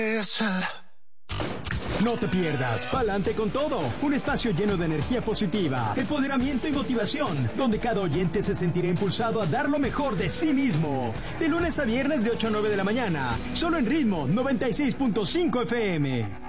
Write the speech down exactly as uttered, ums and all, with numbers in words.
No te pierdas Pa'lante con Todo, un espacio lleno de energía positiva, empoderamiento y motivación, donde cada oyente se sentirá impulsado a dar lo mejor de sí mismo. De lunes a viernes de ocho a nueve de la mañana, solo en Ritmo noventa y seis punto cinco F M.